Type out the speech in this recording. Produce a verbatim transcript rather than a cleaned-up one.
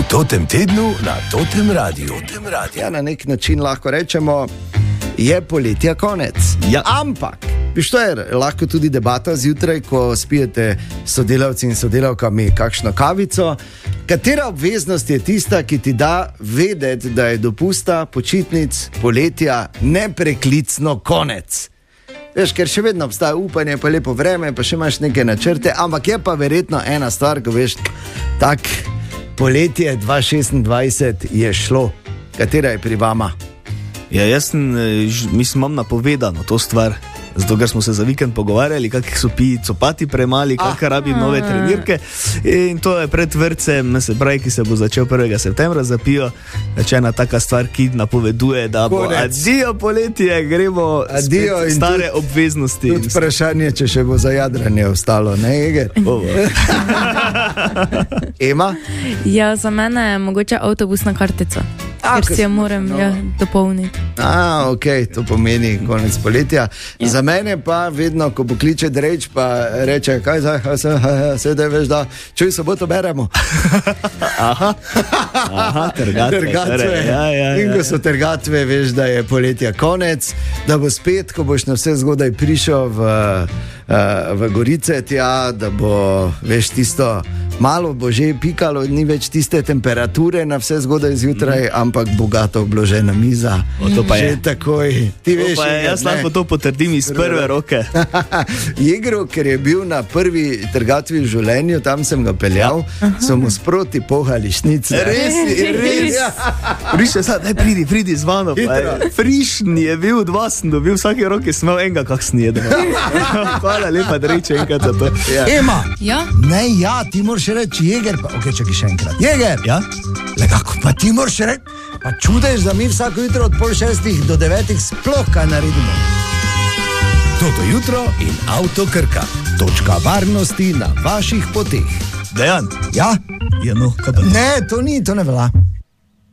totem tednu na totem radiju. Totem radiju. Ja, na nek način lahko rečemo, je poletja konec. Ja. Ampak, viš, to je lahko tudi debata zjutraj, ko spijete sodelavci in sodelavkami kakšno kavico. Katera obveznost je tista, ki ti da vedeti, da je dopusta, počitnic, poletja nepreklicno konec? Veš, ker še vedno obstaja upanje, pa lepo vreme, pa še imaš neke načrte, ampak je pa verjetno ena stvar, ko veš, tak poletje dva tisoč šestindvajset je šlo. Katera je pri vama? Ja, jaz sem, mislim, imam napovedano to stvar, zato ker smo se za vikend pogovarjali, kakih so pi copati premali, kakih rabim nove trenirke, in to je pred vrtcem, se pravi, ki se bo začel prvega septembra, zapijo, če ena taka stvar, ki napoveduje, da bo adijo poletje, gremo adijo spet stare tudi, obveznosti. Tudi vprašanje, če še bo za jadranje ostalo, ne, Eger? Ema? Ja, za mene je mogoče avtobusna kartica. A, ker si jo moram no. ja, dopolniti. A, ok, to pomeni konec poletja. Ja. Za mene pa vedno, ko pokliče Drejč, pa reče, kaj zdaj, sedaj veš, da čuj, soboto beremo. Aha, aha, trgatve. Trgatve. Ja, ja, ja. In ko so trgatve, veš, da je poletja konec, da bo spet, ko boš na vse zgodaj prišel v, v Gorice tja, da bo, veš, tisto malo bo že pikalo, ni več tiste temperature na vse zgodaj zjutraj, mm. ampak bogato obložena miza. O, to pa je. Že takoj. Ti to veš, pa je, jaz lahko to potrdim iz prve roke. Jegro, ker je bil na prvi trgatvi v življenju, tam sem ga peljal, ja. so mu sproti pohali šnice. Res, res. Ja. Prišel sad, daj pridi, pridi z vano. Frišni je bil, dva sem dobil, vsake roke sem imel enega, kak sem jedel. Hvala lepa, Drejče, enkrat za to. Ja. Ema, ja? Ne, ja, ti moraš reči Jeger, pa ok, čakaj še enkrat. Jeger! Ja? Le kako, pa ti moraš reči, pa čudeš, da mi vsako jutro od pol šestih do devetih sploh kaj naredimo. Toto jutro in Avto Krka. Točka varnosti na vaših poteh. Dejan? Ja? Ja, no, kaj pa? Ne, to ni, to ne velja.